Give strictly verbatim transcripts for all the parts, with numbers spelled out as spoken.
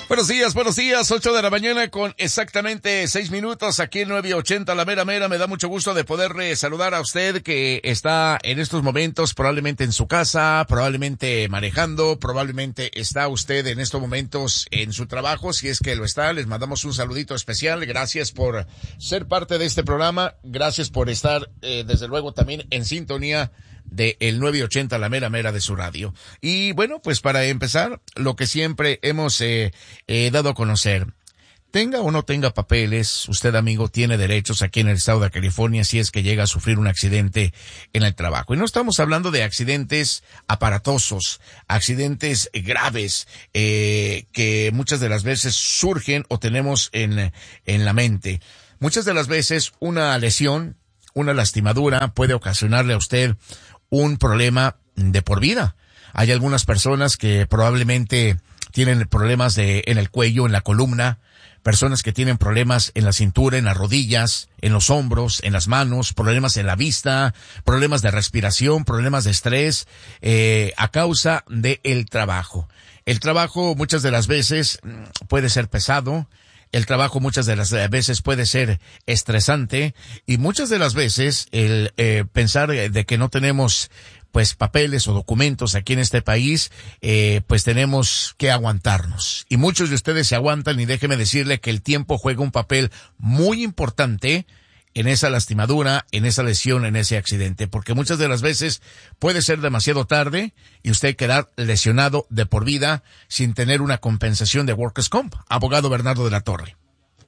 Buenos días, buenos días, ocho de la mañana con exactamente seis minutos aquí en nueve ochenta La Mera Mera. Me da mucho gusto de poderle saludar a usted que está en estos momentos probablemente en su casa, probablemente manejando, probablemente está usted en estos momentos en su trabajo. Si es que lo está, les mandamos un saludito especial. Gracias por ser parte de este programa, gracias por estar eh, desde luego también en sintonía de el nueve ochenta La Mera Mera de su radio. Y bueno, pues para empezar, lo que siempre hemos eh, eh, dado a conocer, tenga o no tenga papeles, usted amigo tiene derechos aquí en el estado de California si es que llega a sufrir un accidente en el trabajo. Y no estamos hablando de accidentes aparatosos, accidentes graves, eh, que muchas de las veces surgen o tenemos en, en la mente. Muchas de las veces una lesión, una lastimadura puede ocasionarle a usted un problema de por vida. Hay algunas personas que probablemente tienen problemas de, en el cuello, en la columna, personas que tienen problemas en la cintura, en las rodillas, en los hombros, en las manos, problemas en la vista, problemas de respiración, problemas de estrés, eh, a causa del trabajo. El trabajo muchas de las veces puede ser pesado. El trabajo muchas de las veces puede ser estresante y muchas de las veces el eh, pensar de que no tenemos pues papeles o documentos aquí en este país, eh, pues tenemos que aguantarnos. Y muchos de ustedes se aguantan y déjeme decirle que el tiempo juega un papel muy importante en esa lastimadura, en esa lesión, en ese accidente, porque muchas de las veces puede ser demasiado tarde y usted quedar lesionado de por vida sin tener una compensación de Workers' Comp. Abogado Bernardo de la Torre.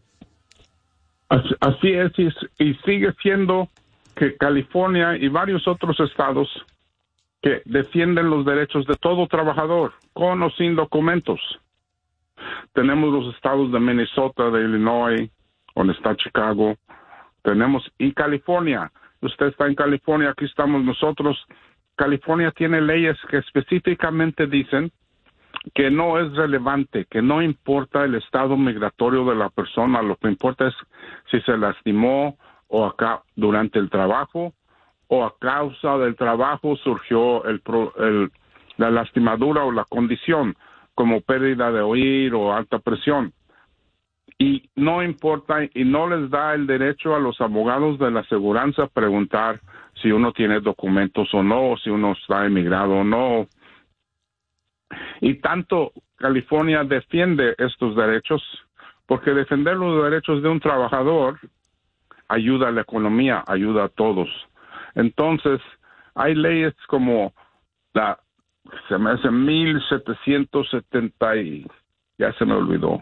Así, así es, y, y sigue siendo que California y varios otros estados que defienden los derechos de todo trabajador, con o sin documentos. Tenemos los estados de Minnesota, de Illinois, donde está Chicago, tenemos, y California. Usted está en California, aquí estamos nosotros. California tiene leyes que específicamente dicen que no es relevante, que no importa el estado migratorio de la persona, lo que importa es si se lastimó o acá durante el trabajo o a causa del trabajo surgió el, el la lastimadura o la condición, como pérdida de oír o alta presión. Y no importa, y no les da el derecho a los abogados de la aseguranza preguntar si uno tiene documentos o no, si uno está emigrado o no. Y tanto California defiende estos derechos, porque defender los derechos de un trabajador ayuda a la economía, ayuda a todos. Entonces, hay leyes como la, se me hace mil setecientos setenta y, ya se me olvidó,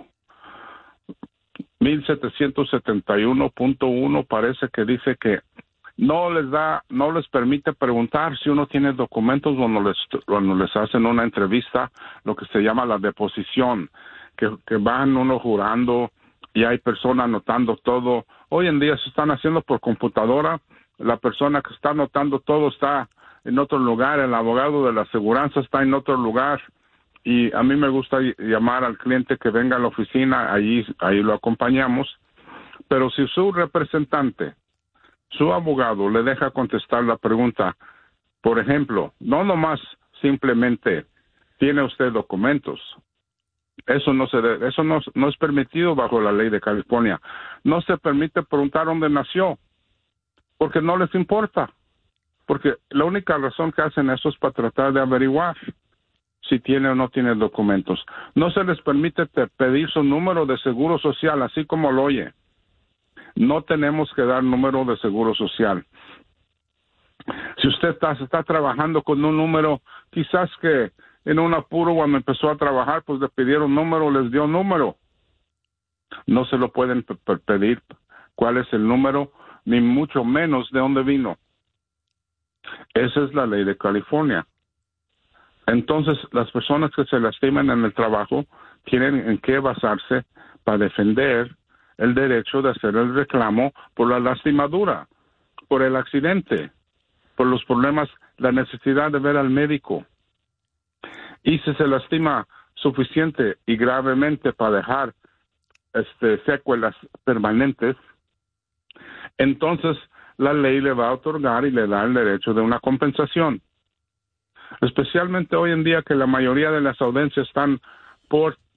mil setecientos setenta y uno punto uno parece que dice que no les da, no les permite preguntar si uno tiene documentos cuando les, cuando les hacen una entrevista, lo que se llama la deposición, que, que van uno jurando y hay personas anotando todo. Hoy en día se están haciendo por computadora, la persona que está anotando todo está en otro lugar, el abogado de la aseguranza está en otro lugar. Y a mí me gusta llamar al cliente que venga a la oficina, ahí, ahí lo acompañamos. Pero si su representante, su abogado, le deja contestar la pregunta, por ejemplo, no nomás simplemente, ¿tiene usted documentos? Eso no se debe, eso no, no es permitido bajo la ley de California. No se permite preguntar dónde nació, porque no les importa. Porque la única razón que hacen eso es para tratar de averiguar si tiene o no tiene documentos. No se les permite pedir su número de seguro social, así como lo oye. No tenemos que dar número de seguro social. Si usted está, está trabajando con un número, quizás que en un apuro cuando empezó a trabajar, pues le pidieron número, les dio número. No se lo pueden p- p- pedir cuál es el número, ni mucho menos de dónde vino. Esa es la ley de California. Entonces, las personas que se lastiman en el trabajo tienen en qué basarse para defender el derecho de hacer el reclamo por la lastimadura, por el accidente, por los problemas, la necesidad de ver al médico. Y si se lastima suficiente y gravemente para dejar este, secuelas permanentes, entonces la ley le va a otorgar y le da el derecho de una compensación. Especialmente hoy en día que la mayoría de las audiencias están por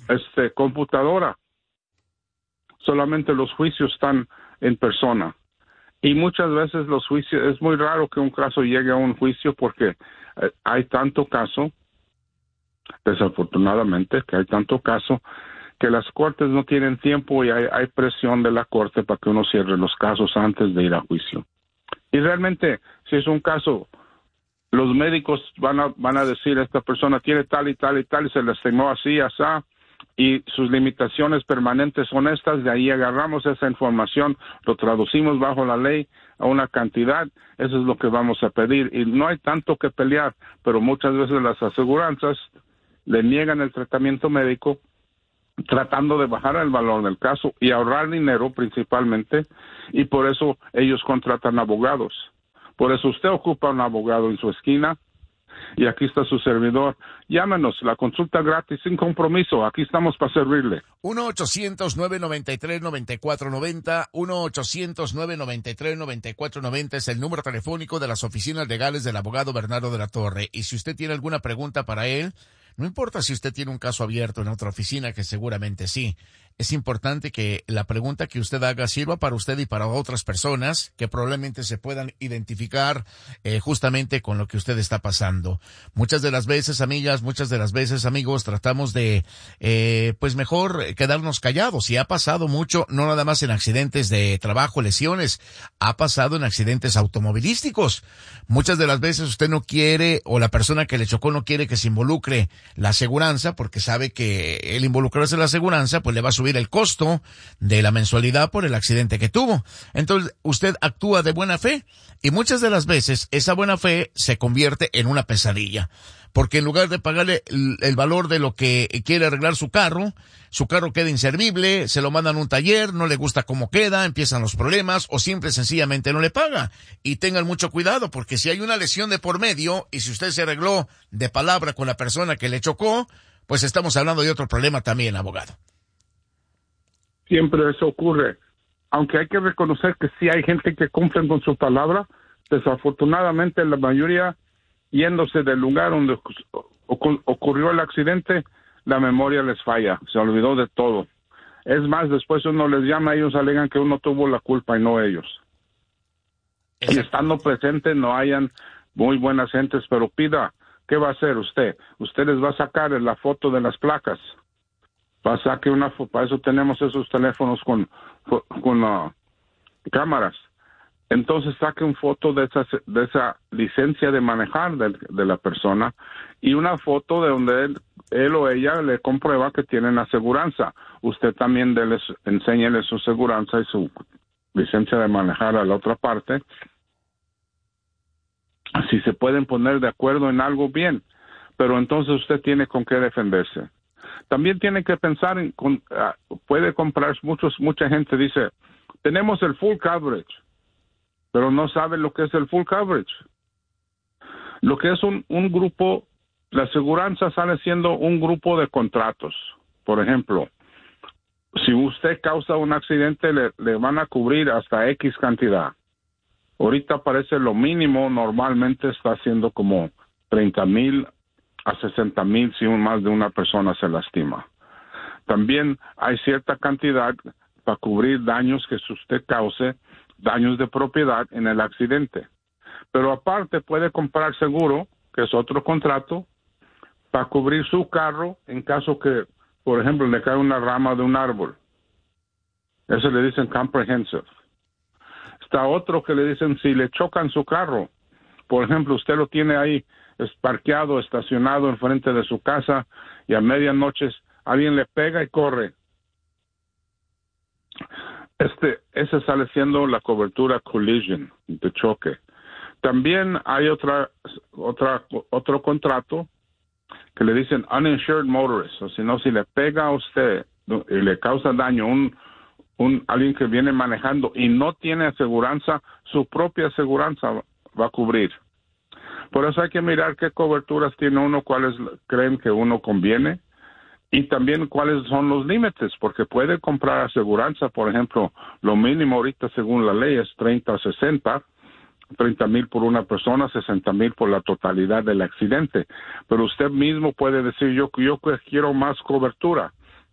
este, computadora. Solamente los juicios están en persona. Y muchas veces los juicios, es muy raro que un caso llegue a un juicio porque eh, hay tanto caso, desafortunadamente, que hay tanto caso, que las cortes no tienen tiempo y hay, hay presión de la corte para que uno cierre los casos antes de ir a juicio. Y realmente, si es un caso, los médicos van a, van a decir, esta persona tiene tal y tal y tal, y se lastimó así, así, y sus limitaciones permanentes son estas, de ahí agarramos esa información, lo traducimos bajo la ley a una cantidad, eso es lo que vamos a pedir, y no hay tanto que pelear, pero muchas veces las aseguranzas le niegan el tratamiento médico, tratando de bajar el valor del caso y ahorrar dinero principalmente, y por eso ellos contratan abogados. Por eso usted ocupa un abogado en su esquina, y aquí está su servidor. Llámenos, la consulta gratis, sin compromiso. Aquí estamos para servirle. uno ochocientos, nueve noventa y tres, noventa y cuatro noventa, uno ochocientos, nueve noventa y tres, noventa y cuatro noventa es el número telefónico de las oficinas legales del abogado Bernardo de la Torre. Y si usted tiene alguna pregunta para él, no importa si usted tiene un caso abierto en otra oficina, que seguramente sí. Es importante que la pregunta que usted haga sirva para usted y para otras personas que probablemente se puedan identificar eh, justamente con lo que usted está pasando. Muchas de las veces, amigas, muchas de las veces, amigos, tratamos de, eh, pues mejor quedarnos callados. Y ha pasado mucho, no nada más en accidentes de trabajo, lesiones, ha pasado en accidentes automovilísticos. Muchas de las veces usted no quiere, o la persona que le chocó no quiere que se involucre la aseguranza, porque sabe que el involucrarse en la aseguranza, pues le va a subir el costo de la mensualidad por el accidente que tuvo. Entonces, usted actúa de buena fe y muchas de las veces esa buena fe se convierte en una pesadilla. Porque en lugar de pagarle el, el valor de lo que quiere arreglar su carro, su carro queda inservible, se lo mandan a un taller, no le gusta cómo queda, empiezan los problemas o simple y sencillamente no le paga. Y tengan mucho cuidado porque si hay una lesión de por medio y si usted se arregló de palabra con la persona que le chocó, pues estamos hablando de otro problema también, abogado. Siempre eso ocurre. Aunque hay que reconocer que sí hay gente que cumple con su palabra, desafortunadamente la mayoría, yéndose del lugar donde ocurrió el accidente, la memoria les falla, se olvidó de todo. Es más, después uno les llama, ellos alegan que uno tuvo la culpa y no ellos. Y estando presente no hayan muy buenas gentes, pero pida, ¿qué va a hacer usted? Usted les va a sacar la foto de las placas. Pasa que una, para eso tenemos esos teléfonos con, con uh, cámaras. Entonces saque una foto de esa, de esa licencia de manejar de, de la persona y una foto de donde él, él o ella le comprueba que tienen aseguranza. Usted también déles, enséñele su aseguranza y su licencia de manejar a la otra parte. Si se pueden poner de acuerdo en algo, bien, pero entonces usted tiene con qué defenderse. También tiene que pensar en, con, uh, puede comprar, muchos, mucha gente dice, tenemos el full coverage, pero no sabe lo que es el full coverage. Lo que es un, un grupo, la aseguranza sale siendo un grupo de contratos. Por ejemplo, si usted causa un accidente, le, le van a cubrir hasta X cantidad. Ahorita parece lo mínimo, normalmente está siendo como treinta mil a sesenta mil si más de una persona se lastima. También hay cierta cantidad para cubrir daños que usted cause, daños de propiedad en el accidente. Pero aparte puede comprar seguro, que es otro contrato, para cubrir su carro en caso que, por ejemplo, le cae una rama de un árbol. Eso le dicen comprehensive. Está otro que le dicen si le chocan su carro. Por ejemplo, usted lo tiene ahí es parqueado, estacionado enfrente de su casa y a medianoche alguien le pega y corre. Este, ese sale siendo la cobertura collision, de choque. También hay otra, otra, otro contrato que le dicen uninsured motorist, o si no, si le pega a usted y le causa daño un, un alguien que viene manejando y no tiene aseguranza, su propia aseguranza va a cubrir. Por eso hay que mirar qué coberturas tiene uno, cuáles creen que uno conviene y también cuáles son los límites, porque puede comprar aseguranza, por ejemplo, lo mínimo ahorita según la ley es treinta a sesenta, treinta mil por una persona, sesenta mil por la totalidad del accidente, pero usted mismo puede decir yo, yo quiero más cobertura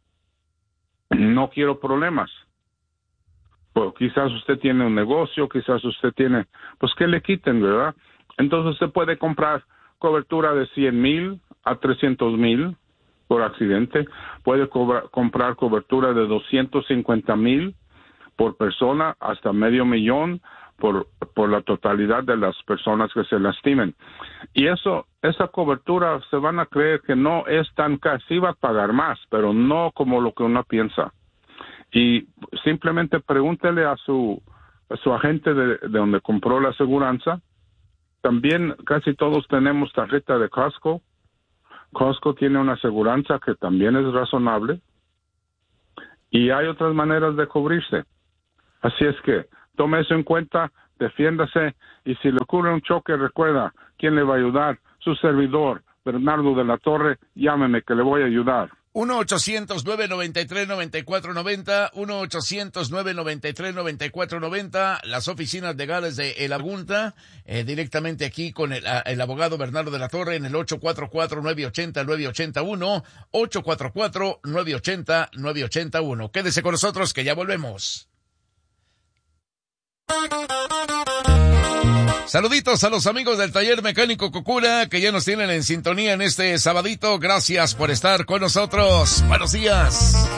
no quiero problemas. Pues quizás usted tiene un negocio, quizás usted tiene, pues que le quiten, ¿verdad? Entonces usted puede comprar cobertura de cien mil a trescientos mil por accidente, puede cobra, comprar cobertura de doscientos cincuenta mil por persona hasta medio millón por, por la totalidad de las personas que se lastimen. Y eso, esa cobertura se van a creer que no es tan cara, sí va a pagar más, pero no como lo que uno piensa. Y simplemente pregúntele a su, a su agente de, de donde compró la aseguranza. También casi todos tenemos tarjeta de Costco. Costco tiene una aseguranza que también es razonable. Y hay otras maneras de cubrirse. Así es que tome eso en cuenta, defiéndase, y si le ocurre un choque, recuerda, ¿quién le va a ayudar? Su servidor, Bernardo de la Torre. Llámeme que le voy a ayudar. uno ochocientos nueve noventa y tres noventa y cuatro noventa, uno ochocientos nueve noventa y tres noventa y cuatro noventa, las oficinas legales de El Agunta, eh, directamente aquí con el, el abogado Bernardo de la Torre en el ocho cuatro cuatro, nueve ocho cero, nueve ocho uno, ocho cuatro cuatro, nueve ocho cero, nueve ocho uno. Quédese con nosotros que ya volvemos. Saluditos a los amigos del Taller Mecánico Cocura que ya nos tienen en sintonía en este sabadito. Gracias por estar con nosotros. Buenos días.